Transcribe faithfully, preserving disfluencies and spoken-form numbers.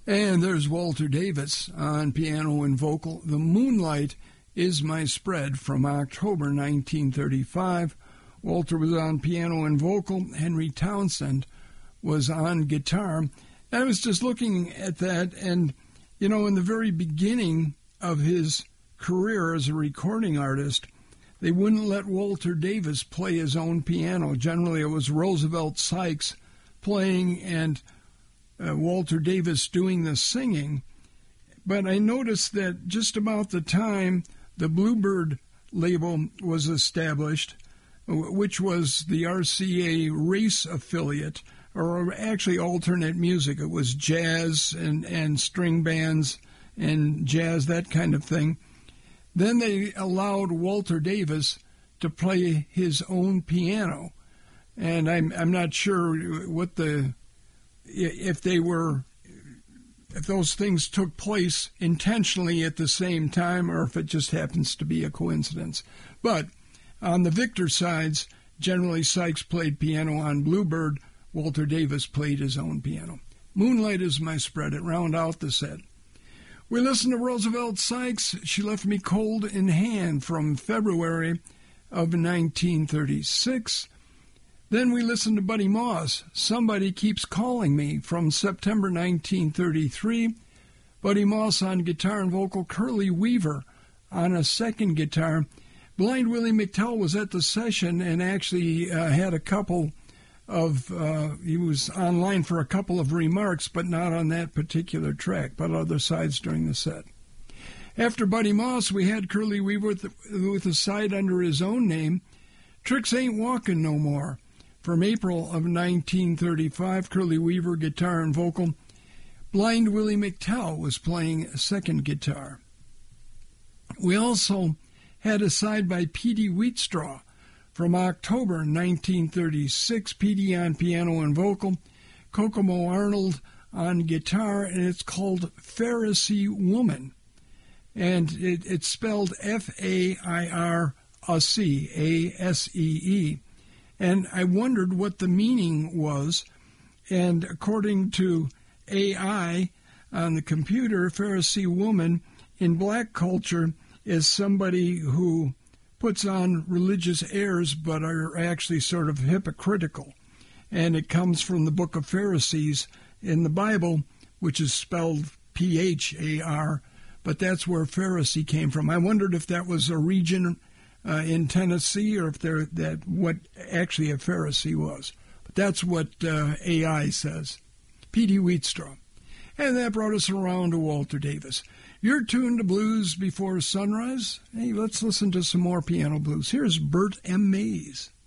And there's Walter Davis on piano and vocal. The Moonlight is My Spread from October nineteen thirty-five. Walter was on piano and vocal. Henry Townsend was on guitar. I was just looking at that, and, you know, in the very beginning of his career as a recording artist, they wouldn't let Walter Davis play his own piano. Generally, it was Roosevelt Sykes playing and uh, Walter Davis doing the singing. But I noticed that just about the time the Bluebird label was established, which was the R C A race affiliate, or actually alternate music. It was jazz and, and string bands and jazz, that kind of thing. Then they allowed Walter Davis to play his own piano. And I'm I'm not sure what the if they were if those things took place intentionally at the same time or if it just happens to be a coincidence. But on the Victor sides, generally Sykes played piano on Bluebird. Walter Davis played his own piano. Moonlight is My Spread. It round out the set. We listened to Roosevelt Sykes, She Left Me Cold in Hand, from February of nineteen thirty-six. Then we listened to Buddy Moss, Somebody Keeps Calling Me, from September nineteen thirty-three. Buddy Moss on guitar and vocal, Curly Weaver on a second guitar. Blind Willie McTell was at the session and actually uh, had a couple of, uh, he was online for a couple of remarks, but not on that particular track, but other sides during the set. After Buddy Moss, we had Curly Weaver with, with a side under his own name, Tricks Ain't Walkin' No More. From April of nineteen thirty-five, Curly Weaver, guitar and vocal. Blind Willie McTell was playing second guitar. We also had a side by Petey Wheatstraw from October nineteen thirty-six, Petey on piano and vocal, Kokomo Arnold on guitar, and it's called Pharisee Woman. And it, it's spelled F A I R S E, A S E E. And I wondered what the meaning was, and according to A I on the computer, Pharisee woman in black culture is somebody who puts on religious airs but are actually sort of hypocritical. And it comes from the book of Pharisees in the Bible, which is spelled P H A R, but that's where Pharisee came from. I wondered if that was a region Uh, in Tennessee, or if they're that what actually a Pharisee was. But that's what uh, A I says. Petey Wheatstraw. And that brought us around to Walter Davis. You're tuned to Blues Before Sunrise. Hey, let's listen to some more piano blues. Here's Bert M. Mays.